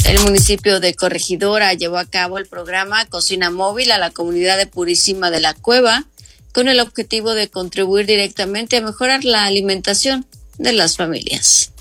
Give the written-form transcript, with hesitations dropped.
El municipio de Corregidora llevó a cabo el programa Cocina Móvil a la comunidad de Purísima de la Cueva, con el objetivo de contribuir directamente a mejorar la alimentación de las familias.